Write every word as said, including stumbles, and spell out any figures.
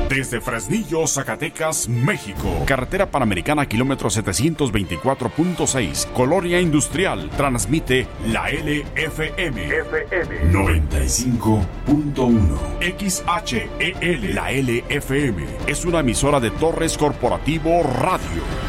Desde Fresnillo, Zacatecas, México. Carretera Panamericana, kilómetro setecientos veinticuatro punto seis. Colonia Industrial. Transmite la L F M. F M noventa y cinco punto uno. X H E L. La L F M es una emisora de Torres Corporativo Radio.